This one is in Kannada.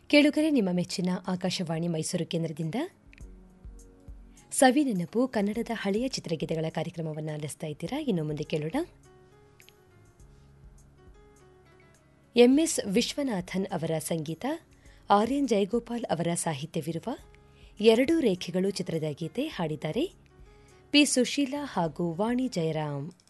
ಕೇಳುಗರೆ, ನಿಮ್ಮ ಮೆಚ್ಚಿನ ಆಕಾಶವಾಣಿ ಮೈಸೂರು ಕೇಂದ್ರದಿಂದ ಸವಿ ನೆನಪು ಕನ್ನಡದ ಹಳೆಯ ಚಿತ್ರಗೀತೆಗಳ ಕಾರ್ಯಕ್ರಮವನ್ನು ಆಲಿಸ್ತಾ ಇದ್ದೀರಾ. ಇನ್ನು ಮುಂದೆ ಕೇಳೋಣ. ಎಂಎಸ್ ವಿಶ್ವನಾಥನ್ ಅವರ ಸಂಗೀತ, ಆರ್ಎನ್ ಜಯಗೋಪಾಲ್ ಅವರ ಸಾಹಿತ್ಯವಿರುವ ಎರಡೂ ರೇಖೆಗಳು ಚಿತ್ರದ ಗೀತೆ ಹಾಡಿದ್ದಾರೆ ಪಿ. ಸುಶೀಲಾ ಹಾಗೂ ವಾಣಿ ಜಯರಾಮ್.